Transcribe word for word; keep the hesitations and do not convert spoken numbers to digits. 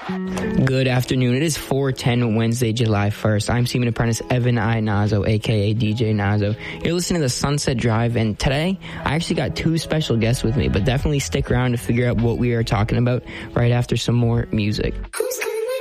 Good afternoon. It is four ten Wednesday, July first. I'm Seaman Apprentice Evan I. Nazo, a k a. D J Nazo. You're listening to the Sunset Drive, and today I actually got two special guests with me, but definitely stick around to figure out what we are talking about right after some more music. Who's